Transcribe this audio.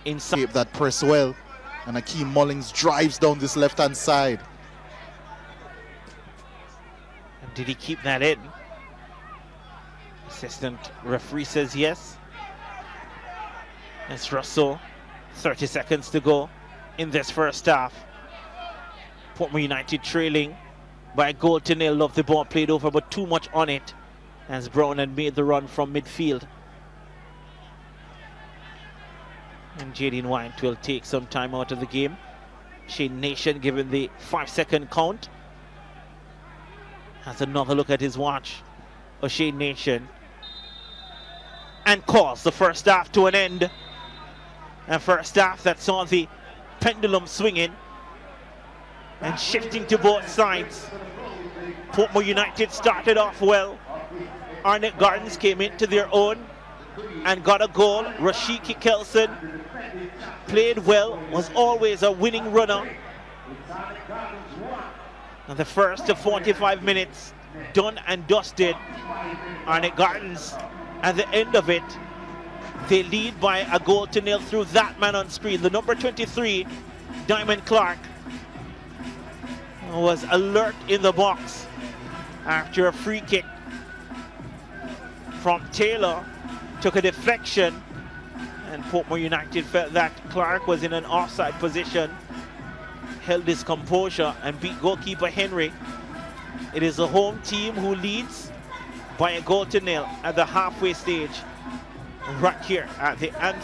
inside that press well, and Akeem Mullings drives down this left-hand side. And did he keep that in? Assistant referee says yes. It's Russell. 30 seconds to go in this first half. Portmore United trailing by a goal to nil. Love the ball played over, but too much on it as Brown had made the run from midfield. And Jaden Wyant will take some time out of the game. Shane Nation given the 5-second count. Has another look at his watch. Shane Nation. And calls the first half to an end. And first half that saw the pendulum swinging and shifting to both sides. Portmore United started off well. Arnett Gardens came into their own and got a goal. Rashiki Kelson played well, was always a winning runner. And the first of 45 minutes done and dusted. Arnett Gardens at the end of it, they lead by a goal to nil through that man on screen. The number 23, Diamond Clark, was alert in the box after a free kick from Taylor. Took a deflection, and Portmore United felt that Clark was in an offside position, held his composure and beat goalkeeper Henry. It is the home team who leads by a goal to nil at the halfway stage right here at the Anthem.